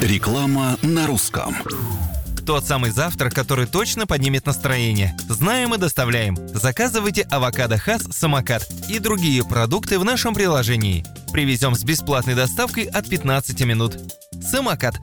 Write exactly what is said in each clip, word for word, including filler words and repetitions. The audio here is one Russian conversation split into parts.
Реклама на русском. Тот самый завтрак, который точно поднимет настроение. Знаем и доставляем. Заказывайте авокадо Хас Самокат и другие продукты в нашем приложении. Привезем с бесплатной доставкой от пятнадцати минут. Самокат.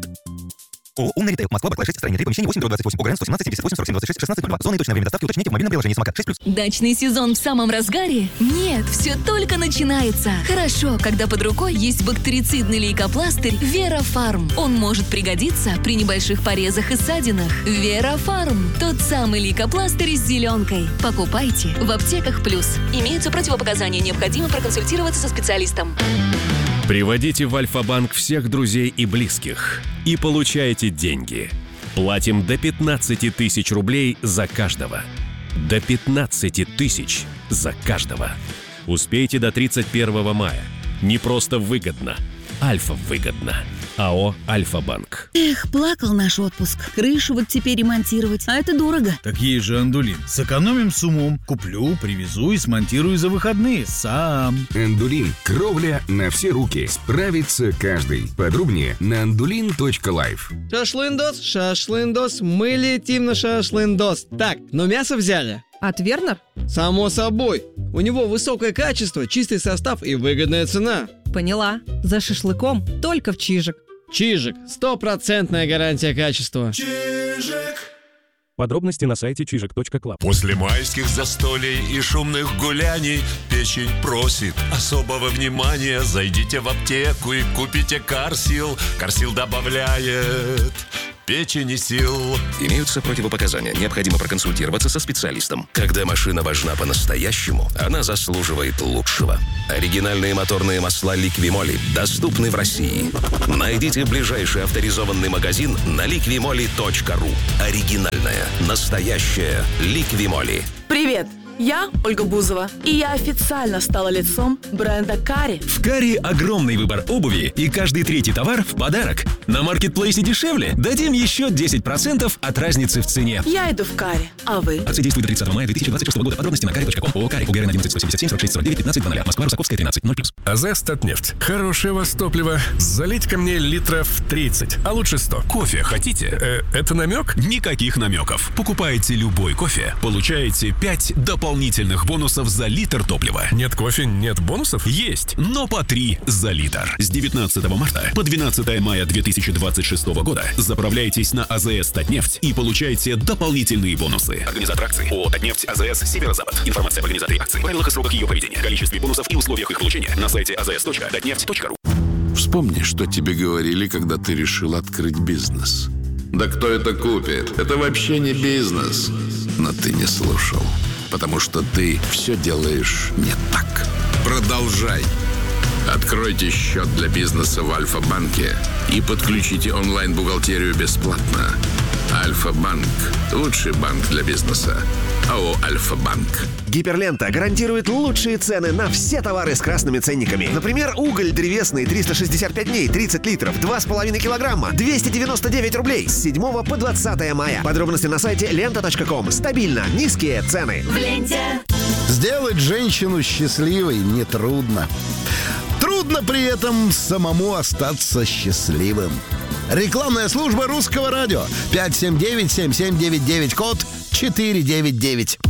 ООО «Умный ритейл». Москва, Барклай, шесть, строение три, помещение восемь, двадцать восемь, ОГРН сто семнадцать, семьдесят восемь, сорок семь, двадцать шесть, шестнадцать, ноль два. Зона и точное время доставки уточните в мобильном приложении Самокат. шесть плюс. Дачный сезон в самом разгаре? Нет, все только начинается. Хорошо, когда под рукой есть бактерицидный лейкопластырь Вера-Фарм. Он может пригодиться при небольших порезах и ссадинах. Вера-Фарм. Тот самый лейкопластырь с зеленкой. Покупайте в аптеках плюс. Имеются противопоказания, необходимо проконсультироваться со специалистом. Приводите в Альфа-банк всех друзей и близких и получайте деньги. Платим до пятнадцати тысяч рублей за каждого. До пятнадцати тысяч за каждого. Успейте до тридцать первого мая. Не просто выгодно. Альфа выгодно. АО «Альфа-банк». Эх, плакал наш отпуск. Крышу вот теперь ремонтировать, а это дорого. Так есть же Эндулин. Сэкономим с умом. Куплю, привезу и смонтирую за выходные сам. Эндулин. Кровля на все руки. Справится каждый. Подробнее на эндулин точка лайф. Шашлындос, шашлындос, мы летим на шашлындос. Так, ну мясо взяли? От Вернер? Само собой. У него высокое качество, чистый состав и выгодная цена. Поняла. За шашлыком только в Чижик. Чижик. Стопроцентная гарантия качества. Чижик. Подробности на сайте чижик точка клаб. После майских застолий и шумных гуляний печень просит особого внимания. Зайдите в аптеку и купите Карсил. Карсил добавляет печени сил. Имеются противопоказания. Необходимо проконсультироваться со специалистом. Когда машина важна по-настоящему, она заслуживает лучшего. Оригинальные моторные масла Ликвимоли доступны в России. Найдите ближайший авторизованный магазин на ликвимоли точка ру. Оригинальная, настоящая Ликвимоли. Привет! Я Ольга Бузова, и я официально стала лицом бренда Кари. В Кари огромный выбор обуви, и каждый третий товар в подарок. На маркетплейсе дешевле? Дадим еще десять процентов от разницы в цене. Я иду в Кари, а вы? Акция действует до тридцатого мая две тысячи двадцать шестого года. Подробности на кари точка ком. ООО «Кари». УГРН одиннадцать сто семьдесят семь сорок шесть сорок девять пятнадцать ноль. Москва, Русаковская, тринадцать, ноль плюс. АЗС «Татнефть». Хорошее у вас топливо. Залить ко мне литров тридцать, а лучше сто. Кофе хотите? Э, это намек? Никаких намеков. Покупаете любой кофе, получаете пять дополнительных бонусов за литр топлива. Нет кофе, нет бонусов? Есть, но по три за литр. С девятнадцатого марта по двенадцатое мая две тысячи двадцать шестого года заправляйтесь на АЗС «Татнефть» и получайте дополнительные бонусы. Организатор акции ООО «Татнефть», АЗС «Северо-Запад». Информация об организаторе акции, правилах и сроках ее проведения, количестве бонусов и условиях их получения на сайте а зэ эс точка татнефть точка ру. Вспомни, что тебе говорили, когда ты решил открыть бизнес. Да кто это купит? Это вообще не бизнес. Но ты не слушал. Потому что ты все делаешь не так. Продолжай. Откройте счет для бизнеса в Альфа-банке и подключите онлайн-бухгалтерию бесплатно. Альфа-банк – лучший банк для бизнеса. АО «Альфа-банк». Гиперлента гарантирует лучшие цены на все товары с красными ценниками. Например, уголь древесный триста шестьдесят пять дней, тридцать литров, два с половиной килограмма, двести девяносто девять рублей с седьмого по двадцатое мая. Подробности на сайте лента точка ком. Стабильно низкие цены. В ленте. Сделать женщину счастливой нетрудно. Трудно при этом самому остаться счастливым. Рекламная служба Русского радио. пять семь девять семь семь девять девять, код четыре девять девять.